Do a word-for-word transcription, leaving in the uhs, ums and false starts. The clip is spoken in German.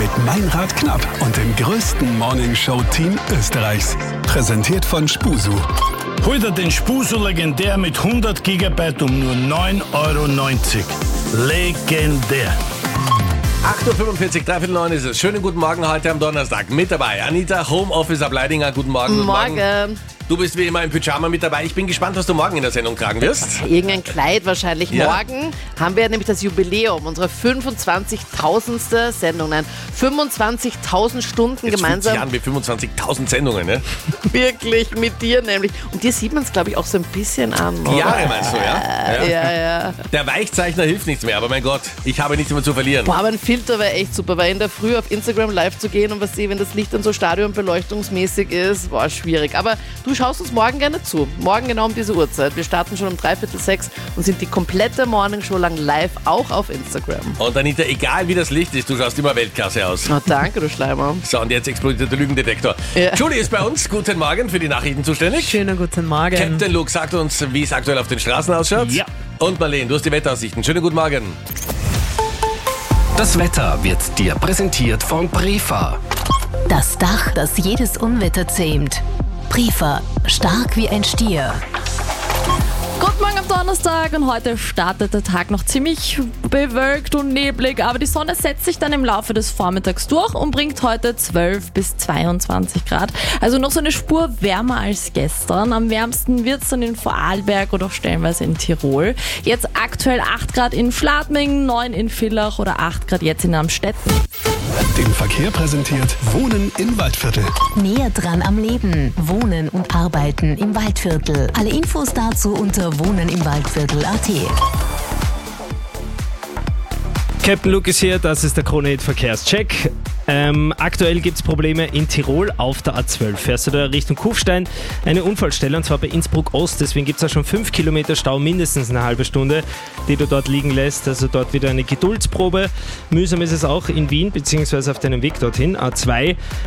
mit Meinrad Knapp und dem größten Morningshow-Team Österreichs. Präsentiert von Spusu. Hol dir den Spusu legendär mit hundert Gigabyte um nur neun Euro neunzig. Legendär. acht Uhr fünfundvierzig, dreiviertel neun ist es. Schönen guten Morgen heute am Donnerstag. Mit dabei Anita, Homeoffice ab Leidinger. Guten Morgen. Guten Morgen. Morgen. Du bist wie immer im Pyjama mit dabei. Ich bin gespannt, was du morgen in der Sendung tragen wirst. Irgendein Kleid wahrscheinlich. Ja. Morgen haben wir nämlich das Jubiläum, unsere fünfundzwanzigtausendste Sendung. Nein, fünfundzwanzigtausend Stunden Jetzt gemeinsam. fühlt sich an wie fünfundzwanzigtausend Sendungen, ne? Wirklich mit dir nämlich. Und dir sieht man es, glaube ich, auch so ein bisschen an. Oder? Jahre meinst du, ja? Ja, ja. Der Weichzeichner hilft nichts mehr, aber mein Gott, ich habe nichts mehr zu verlieren. Boah, aber ein Filter wäre echt super, weil in der Früh auf Instagram live zu gehen und was sehe, wenn das Licht dann so stadionbeleuchtungsmäßig ist, war schwierig. Aber du schaust uns morgen gerne zu. Morgen genau um diese Uhrzeit. Wir starten schon um dreiviertel sechs und sind die komplette Morningshow lang live, auch auf Instagram. Und Anita, egal wie das Licht ist, du schaust immer Weltklasse aus. Oh, danke, du Schleimer. So, und jetzt explodiert der Lügendetektor. Ja. Julie ist bei uns. Guten Morgen, für die Nachrichten zuständig. Schönen guten Morgen. Captain Luke sagt uns, wie es aktuell auf den Straßen ausschaut. Ja. Und Marlene, du hast die Wetteraussichten. Schönen guten Morgen. Das Wetter wird dir präsentiert von Prefa. Das Dach, das jedes Unwetter zähmt. Prefa, stark wie ein Stier. Guten Morgen am Donnerstag und heute startet der Tag noch ziemlich bewölkt und neblig, aber die Sonne setzt sich dann im Laufe des Vormittags durch und bringt heute zwölf bis zweiundzwanzig Grad. Also noch so eine Spur wärmer als gestern. Am wärmsten wird es dann in Vorarlberg oder auch stellenweise in Tirol. Jetzt aktuell acht Grad in Schladming, neun in Villach oder acht Grad jetzt in Amstetten. Den Verkehr präsentiert Wohnen im Waldviertel. Näher dran am Leben. Wohnen und arbeiten im Waldviertel. Alle Infos dazu unter wohnenimwaldviertel punkt at. Captain Luke ist hier, das ist der Krone-Hit Verkehrscheck. Ähm, aktuell gibt es Probleme in Tirol auf der A zwölf. Fährst du da Richtung Kufstein, eine Unfallstelle, und zwar bei Innsbruck Ost. Deswegen gibt es da schon fünf Kilometer Stau, mindestens eine halbe Stunde, die du dort liegen lässt. Also dort wieder eine Geduldsprobe. Mühsam ist es auch in Wien, beziehungsweise auf deinem Weg dorthin. A zwei